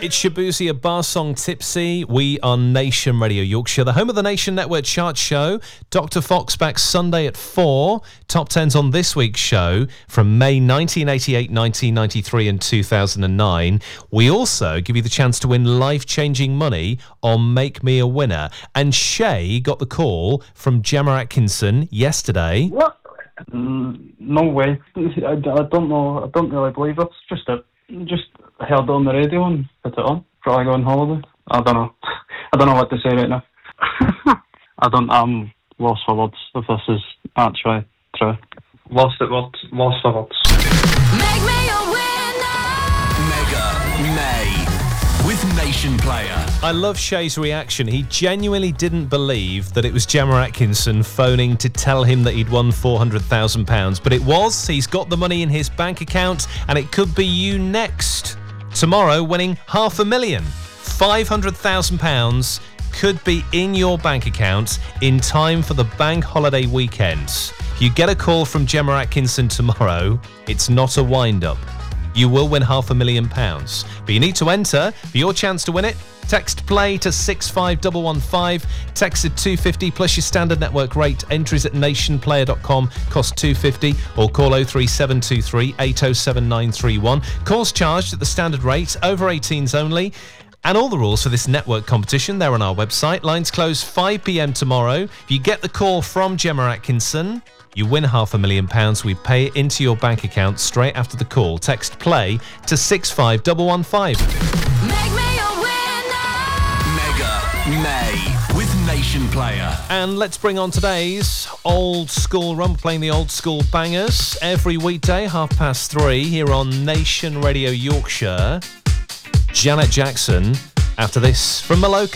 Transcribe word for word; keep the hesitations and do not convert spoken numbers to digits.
It's Shabuzi, a bar song Tipsy. We are Nation Radio Yorkshire, the home of the Nation Network chart show. Doctor Fox back Sunday at four. Top tens on this week's show from May nineteen eighty-eight, nineteen ninety-three and two thousand nine. We also give you the chance to win life-changing money on Make Me a Winner. And Shay got the call from Gemma Atkinson yesterday. What? Mm, no way. I, I don't know. I don't really believe it. It's just a, just heard it on the radio and put it on. Probably go on holiday. I don't know. I don't know what to say right now. I don't. I'm lost for words if this is actually true. Lost at words. Lost for words. Make me a winner. Mega May with Nation Player. I love Shay's reaction. He genuinely didn't believe that it was Gemma Atkinson phoning to tell him that he'd won four hundred thousand pounds. But it was. He's got the money in his bank account, and it could be you next. Tomorrow, winning half a million. five hundred thousand pounds could be in your bank account in time for the bank holiday weekend. If you get a call from Gemma Atkinson tomorrow, it's not a wind-up. You will win half a million pounds. But you need to enter. For your chance to win it, text play to six five one one five. Text at two fifty plus your standard network rate. Entries at nationplayer dot com cost two fifty, or call oh three seven two three eight oh seven nine three one. Calls charged at the standard rate, over eighteens only. And all the rules for this network competition, they're on our website. Lines close five p.m. tomorrow. If you get the call from Gemma Atkinson, you win half a million pounds. We pay it into your bank account straight after the call. Text play to six five one one five. Make me a winner. Mega May with Nation Player. And let's bring on today's old school run. We're playing the old school bangers every weekday, half past three, here on Nation Radio Yorkshire. Janet Jackson, after this from Maloka.